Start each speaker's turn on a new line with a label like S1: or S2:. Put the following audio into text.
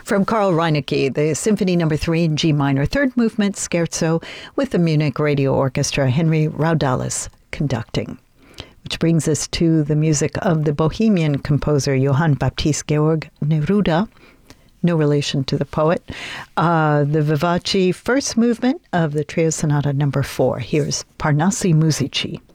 S1: From Karl Reinecke, the Symphony No. 3 in G minor, third movement scherzo with the Munich Radio Orchestra, Henry Raudalis conducting. Which brings us to the music of the Bohemian composer Johann Baptist Georg Neruda, no relation to the poet. The Vivace first movement of the Trio Sonata No. 4. Here's Parnassi Musici.